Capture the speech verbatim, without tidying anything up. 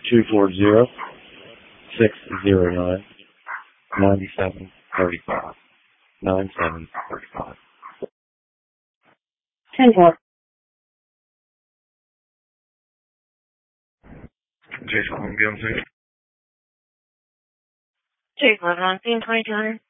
two four zero, six zero nine, nine seven three five. nine seven three five. ten four. Jason, I'm going to be on scene. Jason, on scene twenty-two hundred.